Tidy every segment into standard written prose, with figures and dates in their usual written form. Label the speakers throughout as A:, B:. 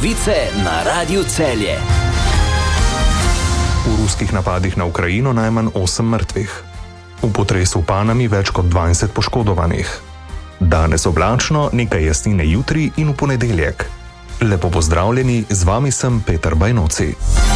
A: Novice na Radiu Celje.
B: V ruskih napadih na Ukrajino najmanj 8 mrtvih. V potresu v Panami več kot 20 poškodovanih. Danes oblačno, nekaj jasnine jutri in v ponedeljek. Lepo pozdravljeni, z vami sem Peter Bajnoci.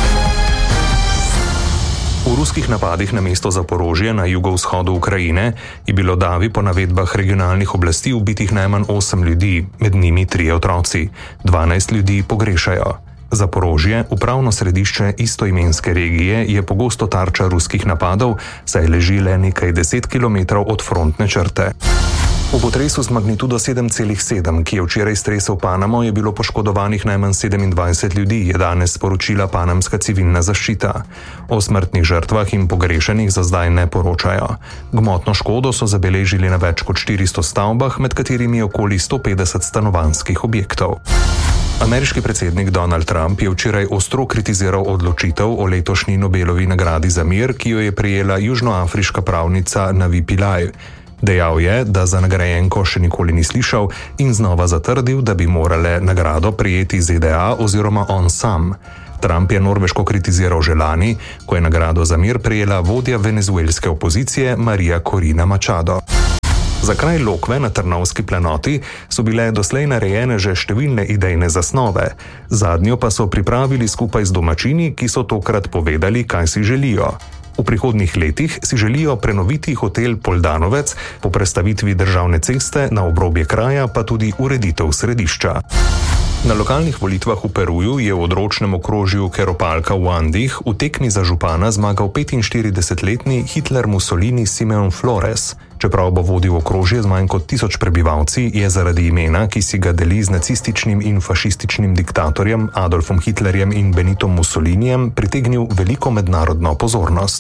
B: V ruskih napadih na mesto Zaporožje na jugovzhodu Ukrajine je bilo davi po navedbah regionalnih oblasti ubitih najmanj 8 ljudi, med njimi 3 otroci. 12 ljudi pogrešajo. Zaporožje, upravno središče istoimenske regije, je pogosto tarča ruskih napadov, saj leži le nekaj 10 kilometrov od frontne črte. V potresu z magnitudo 7,7, ki je včeraj stresel Panamo, je bilo poškodovanih najmanj 27 ljudi, je danes sporočila panamska civilna zaščita. O smrtnih žrtvah in pogrešenih za zdaj ne poročajo. Gmotno škodo so zabeležili na več kot 400 stavbah, med katerimi je okoli 150 stanovanjskih objektov. Ameriški predsednik Donald Trump je včeraj ostro kritiziral odločitev o letošnji Nobelovi nagradi za mir, ki jo je prejela južnoafriška pravnica Navi Pillay. Dejal je, da za nagrajenko še nikoli ni slišal in znova zatrdil, da bi morale nagrado prejeti ZDA oziroma on sam. Trump je Norveško kritiziral že lani, ko je nagrado za mir prejela vodja venezuelske opozicije Maria Corina Machado. Za kraj Lokve na Trnovski planoti so bile doslej narejene že številne idejne zasnove. Zadnjo pa so pripravili skupaj z domačini, ki so tokrat povedali, kaj si želijo. V prihodnjih letih si želijo prenoviti hotel Poldanovec, po prestavitvi državne ceste na obrobje kraja pa tudi ureditev središča. Na lokalnih volitvah v Peruju je v odročnem okrožju Keropalka v Andih v tekmi za župana zmagal 45-letni Hitler Mussolini Simeon Flores. Čeprav bo vodil okrožje z manj kot 1000 prebivalci, je zaradi imena, ki si ga deli z nacističnim in fašističnim diktatorjem Adolfom Hitlerjem in Benitom Mussolinijem, pritegnil veliko mednarodno pozornost.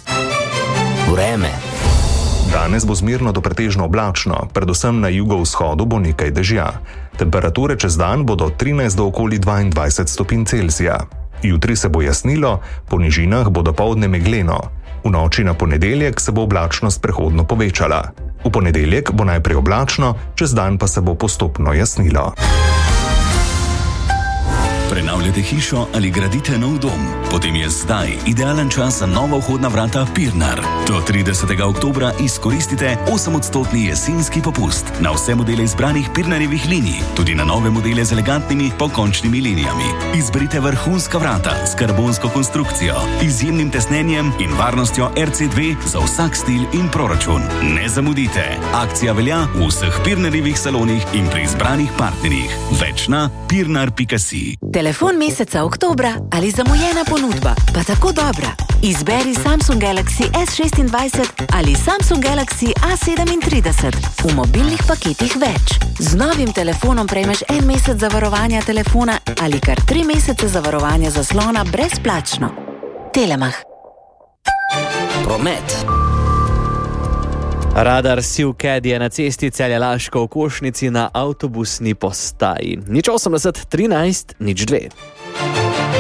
A: Vreme.
B: Danes bo zmerno do pretežno oblačno, predvsem na jugovzhodu bo nekaj dežja. Temperature čez dan bodo 13 do okoli 22 stopinj Celzija. Jutri se bo jasnilo, po nižinah bo dopoldne megleno. V noči na ponedeljek se bo oblačnost prehodno povečala. V ponedeljek bo najprej oblačno, čez dan pa se bo postopno jasnilo.
C: Prenavljate hišo ali gradite nov dom? Potem je zdaj idealen čas za nova vhodna vrata Pirnar. Do 30. oktobra izkoristite 8% jesenski popust na vse modele izbranih Pirnarjevih linij, tudi na nove modele z elegantnimi pokončnimi linijami. Izberite vrhunska vrata s karbonsko konstrukcijo, izjemnim tesnenjem in varnostjo RC2 za vsak stil in proračun. Ne zamudite! Akcija velja v vseh Pirnarjevih salonih in pri izbranih partnerjih. Več na pirnar.si.
D: Telefon meseca oktobra ali zamujena ponudba, pa tako dobra. Izberi Samsung Galaxy S26 ali Samsung Galaxy A37 v mobilnih paketih več. Z novim telefonom prejmeš 1 mesec zavarovanja telefona ali kar 3 mesece zavarovanja zaslona brezplačno. Telemach.
A: Promet.
E: Radar Sivked je na cesti Celje-Laško v Košnici na avtobusni postaji. 080 13 02.